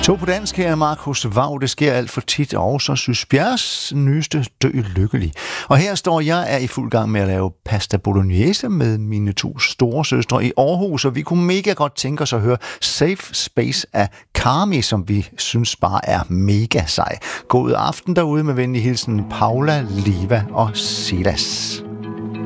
To på dansk her, Markus Vav, det sker alt for tit, og så synes Bjergs nyeste Dø lykkelig. Og her står jeg i fuld gang med at lave pasta bolognese med mine 2 store søstre i Aarhus, og vi kunne mega godt tænke os at høre Safe Space af Carmi, som vi synes bare er mega sej. God aften derude med venlig hilsen Paula, Liva og Silas.